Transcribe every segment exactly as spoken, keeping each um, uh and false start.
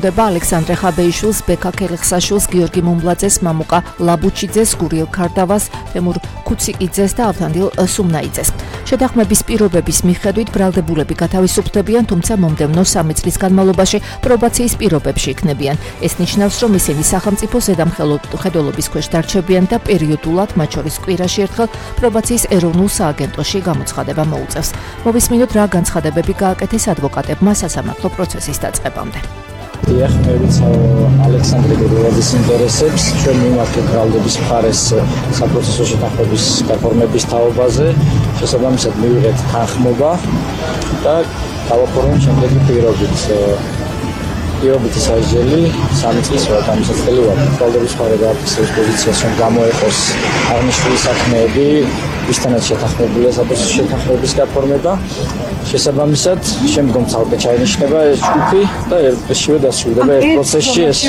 დება ალექსანდრე ხაბეიშვილს, ბექა ქელიხსაშვილს, გიორგი მომბლაძეს, მამუკა ლაბუჩიძეს, გურიელ ქარდავას, თემურ ქუციკიძეს და ავთანდილ სუმნაიძეს. შეთანხმების პირობების მიხედვით ბრალდებულები გათავისუფლდებიან, თუმცა მომდევნო სამი წლის განმავლობაში პრობაციის პირობებში იქნებიან. ეს ნიშნავს, რომ ისინი სახელმწიფო ზედამხედველობის ქვეშ დარჩებიან და პერიოდულად, მათ შორის კვირაში ერთხელ პრობაციის ეროვნულ სააგენტოში გამოცხადება მოუწევს. მოვისმინოთ, რა განცხადებები გააკეთეს ადვოკატებმა სასამართლო პროცესის დაწყებამდე. დიახ, მე ვიცავ ალექსანდრე გერგელაძის ინტერესებს, ჩვენ მიმართეთ ბრალდების მხარეს საპროცესო შეთანხმების გაფორმების თაობაზე, შესაბამისად მივიღეთ თანხმობა და გავაფორმეთ შემდეგი პირობით. პირობითი სასჯელი სამი წლის ვადამისაწყვეტი ვარ. ბრალდების მხარე გააფიქსირებს პოზიციას, რომ გამოეყოს აღნიშნული საქმეები, ვისთანაც შეთანხმებულია საპროცესო შეთანხმების გაფორმება. შესაბამისად, შემდგომ ცალკე ჩაინიშნება ეს ჯგუფი და ერთშივე დასრულდება ერთ პროცესში ეს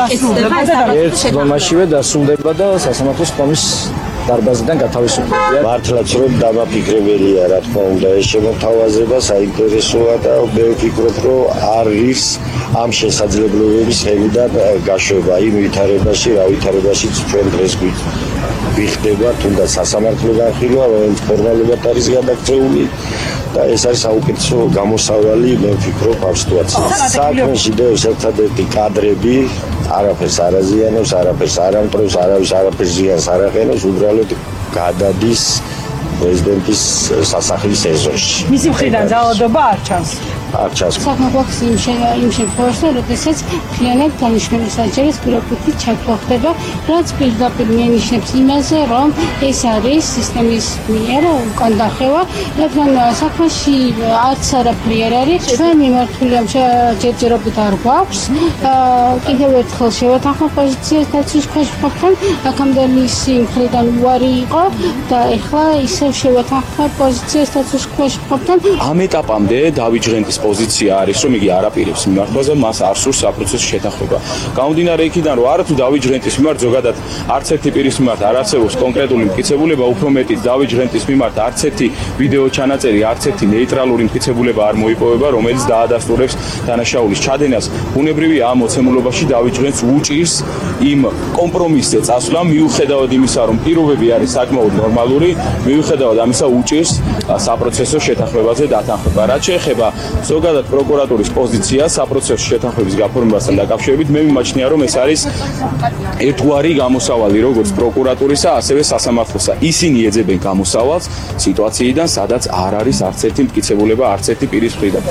ერთ რომაშივე დასრულდება და სასამართლოს ხომის დარბაზიდან გათავისუფლებია. მართლაც რომ დამაფიქრებელია, რა თქმა უნდა, ეს შემოთავაზება საინტერესოა და მე ვფიქრობ, რომ არის ამ შესაძლებლობების ხედავ გაშვება იმ ვითარებაში, რა ვითარებაშიც ჩვენ დღეს გვიხდება, თუნდაც სასამართლო განხილვა, რომელიც ფორმალურად არის გადაქცეული. და ეს არის საუკეთესო გამოსავალი, მე ვფიქრობ, ამ სიტუაციაზე. საქმეში დევს ერთადერთი კადრები, არაფერს არ აზიანებს, არაფერს არ ამტრევს, არავის არაფერს ზიანს არ აყენებს, უბრალოდ გადადის პრეზიდენტის სასახლის ეზოში. მისი მხრიდან ძალადობა არ ჩანს. არ ჩანს. საქმე გვაქვს იმ შემთხვევაში, როდესაც მთლიანად დანიშნული სასჯელის პირობითი ჩათვლა ხდება, რაც პირდაპირ მენიშნებს იმაზე, რომ ეს არის სისტემის მიერ უკან დახევა, რადგან საქმეში არც არაფერი არ არის. ჩვენ მიმართული ამ ჯერჯერობით არ გვაქვს. კიდევ ერთხელ შევათანხმოთ პოზიციას დაცვის ქვეშ მყოფთან, აქამდე მისი მხრიდან უარი იყო და ეხლა ისევ შევათანხმოთ პოზიციას დაცვის ქვეშ მყოფთან. ამ ეტაპამდე დავით ჟღენტის პოზიცია არის, რომ იგი არ აპირებს მიმართვაზე, მას არ სურს საპროცესო შეთანხმება. გამომდინარე იქიდან, რომ არათუ დავით ჟღენტის მიმართ ზოგადად არც ერთი პირის მიმართ არ არსებობს კონკრეტული მტკიცებულება, უფრო მეტიც დავით ჟღენტის მიმართ არც ერთი ვიდეო ჩანაწერი, არც ერთი ნეიტრალური მტკიცებულება არ მოიპოვება, რომელიც დაადასტურებს დანაშაულის ჩადენას. ბუნებრივია ამ მოცემულობაში დავით ჟღენტს უჭირს იმ კომპრომისზე წასვლა, მიუხედავად იმისა, რომ პირობები არის საკმაოდ ნორმალური, მიუხედავად ამისა უჭირს საპროცესო შეთანხმებაზე დათანხმება. რაც შეეხება ზოგადად პროკურატურის პოზიცია საპროცესო შეთანხმების გაფორმებასთან დაკავშირებით, მე მიმაჩნია, რომ ეს არის ერთგვარი გამოსავალი როგორც პროკურატურისა, ასევე სასამართლოსა. ისინი ეძებენ გამოსავალს სიტუაციიდან, სადაც არ არის არც ერთი მტკიცებულება, არც ერთი პირის მხრიდან.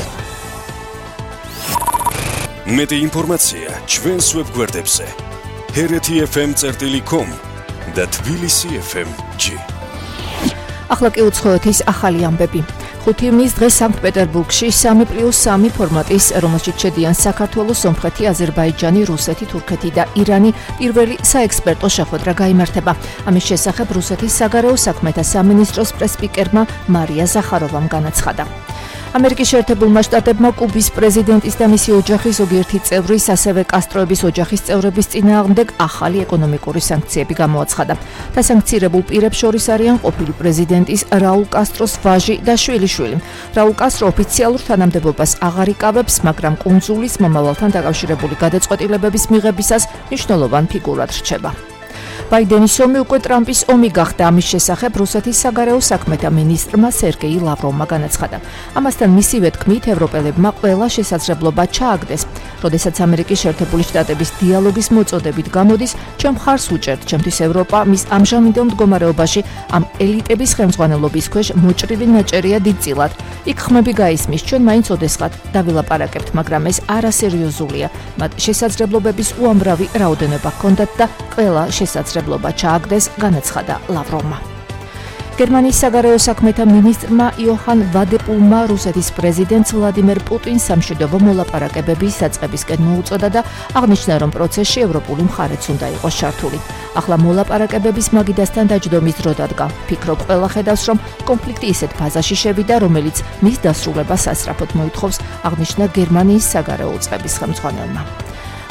მეტი ინფორმაცია ჩვენს ვებგვერდებზე ჰერეთი ეფ ემ წერტილი კომ და თბილისი ეფ ემ ჯი. ახლა კი უცხოეთის ახალი ამბები. ხუთი ივნის დღეს სანქტ-პეტერბურგში სამი პლუს სამი ფორმატის, რომელშიც შედიან საქართველო, სომხეთი, აზერბაიჯანი, რუსეთი, თურქეთი და ირანი პირველი საექსპერტო შეხვედრა გაიმართება. ამის შესახებ რუსეთის საგარეო საქმეთა სამინისტროს პრესსპიკერმა მარია ზახაროვამ განაცხადა. ამერიკის შეერთებულმა შტატებმა კუბის პრეზიდენტის და მისი ოჯახის ზოგიერთი წევრის, ასევე კასტროების ოჯახის წევრების წინააღმდეგ ახალი ეკონომიკური სანქციები გამოაცხადა. დასანქცირებულ პირებს შორის არიან ყოფილი პრეზიდენტის რაულ კასტროს ვაჟი და შვილიშვილი. რაულ კასტრო ოფიციალურ თანამდებობას აღარ იკავებს, მაგრამ კუნძულის მომავალთან დაკავშირებული გადაწყვეტილებების მიღებისას მნიშვნელოვან ფიგურად რჩება. ბაიდენის ომი უკვე ტრამპის ომი გახდა. ამის შესახებ რუსეთის საგარეო საქმეთა მინისტრმა სერგეი ლავროვმა განაცხადა. ამასთან მისივე თქმით, ევროპელებმა ყველა შესაძლებლობა ჩააგდეს. როდესაც ამერიკის შეერთებული შტატების დიალოგის მოწოდებით გამოდის, ჩვენ მხარს უჭერთ, ჩემთვის ევროპა მის ამჟამინდელ მდგომარეობაში ამ ელიტების ხელმძღვანელობის ქვეშ მოჭრილი ნაჭერია დიდწილად. იქ ხმები გაისმის, ჩვენ მაინც ოდესღაც დავილაპარაკებთ, მაგრამ ეს არასერიოზულია. მათ შესაძლებლობების უამრავი რაოდენობა ჰქონდათ და ყველა შესაძლებლობა ჩააგდეს, განაცხადა ლავროვმა. გერმანიის საგარეო საქმეთა მინისტრმა იოჰან ვადეპულმა რუსეთის პრეზიდენტს ვლადიმერ პუტინს სამშვიდობო მოლაპარაკებების დაწყებისკენ მოუწოდა და აღნიშნა, რომ პროცესში ევროპული მხარეც უნდა იყოს ჩართული. ახლა მოლაპარაკებების მაგიდასთან დაჯდომის დრო დადგა. ფიქრობ, ყველა ხედავს, რომ კონფლიქტი ისეთ ფაზაში შევიდა, რომელიც მის დასრულებას სასწრაფოდ მოითხოვს, აღნიშნა გერმანიის საგარეო უწყების ხელმძღვანელმა.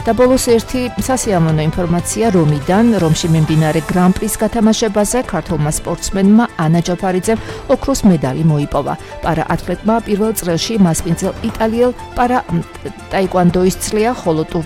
და ბოლოს ერთი სასიამოვნო ინფორმაცია რომიდან, რომში მიმდინარე გრან-პრის გათამაშებაზე ქართულმა სპორტსმენმა ანა ჯაფარიძემ ოქროს მედალი მოიპოვა. პარა-ათლეტმა პირველ წრეში მასპინძელ იტალიელ პარა ტაიკვანდოის წლია, ხოლო